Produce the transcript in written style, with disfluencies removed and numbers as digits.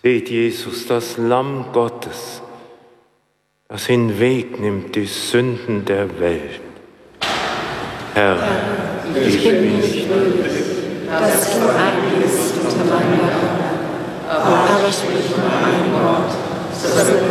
Seht Jesus, das Lamm Gottes, das hinwegnimmt die Sünden der Welt. Herr, ich bin nicht würdig, dass du eingehst unter mein Joch, aber sprich nur ein Wort, so wird